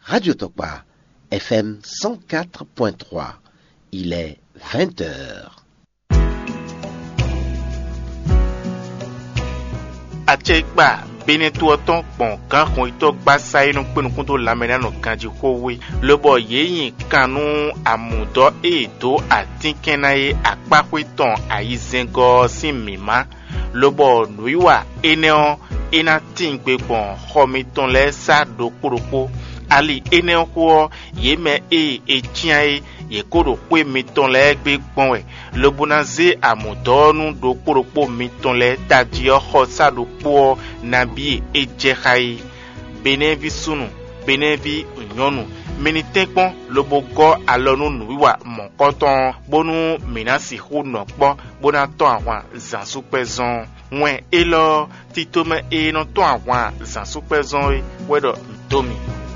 Radio Tokpa, FM 104.3. Il est 20h. Achekba benetu oton pon kan kon ito gba sai no penukun to lamena no kanji kowe lobo yeyin kanu amudo edo atinkenaye apakweton ayizengo simima lobo nuiwa eneo ina tingbe gbon homiton le sa do poropo ali eneo ko yeme echiae ye koro pe miton le gbe gbon we lobunaze amudonu do poropo miton le taji ho sa do po nabi ejehai benevi sunu benevi nyonu minitekpon lobogo alonu nuiwa monkoton bonu minasi hu nokpo bona to awon zansupezon wen elo titome no to awon zansupezon wedo tomi